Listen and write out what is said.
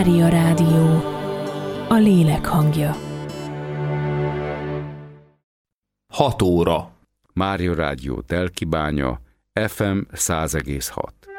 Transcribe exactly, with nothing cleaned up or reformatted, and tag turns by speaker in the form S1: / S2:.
S1: Mária Rádió, a lélek hangja.
S2: hat óra.
S3: Mária Rádió Telkibánya, ef em száz egész hat.